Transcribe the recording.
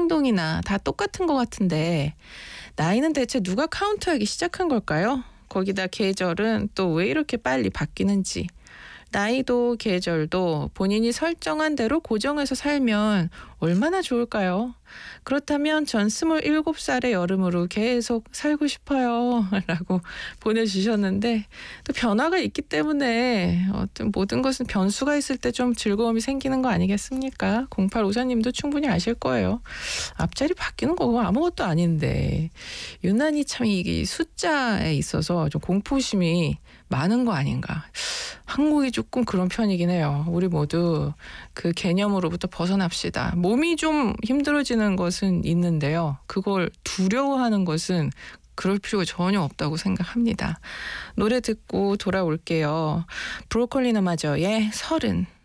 행동이나 다 똑같은 것 같은데 나이는 대체 누가 카운트하기 시작한 걸까요? 거기다 계절은 또 왜 이렇게 빨리 바뀌는지. 나이도 계절도 본인이 설정한 대로 고정해서 살면 얼마나 좋을까요? 그렇다면 전 27살의 여름으로 계속 살고 싶어요. 라고 보내주셨는데 또 변화가 있기 때문에 어떤 모든 것은 변수가 있을 때 좀 즐거움이 생기는 거 아니겠습니까? 0854님도 충분히 아실 거예요. 앞자리 바뀌는 거 아무것도 아닌데 유난히 참 이 숫자에 있어서 좀 공포심이 많은 거 아닌가. 한국이 조금 그런 편이긴 해요. 우리 모두 그 개념으로부터 벗어납시다. 몸이 좀 힘들어지는 것은 있는데요. 그걸 두려워하는 것은 그럴 필요가 전혀 없다고 생각합니다. 노래 듣고 돌아올게요. 브로콜리 너마저의 30.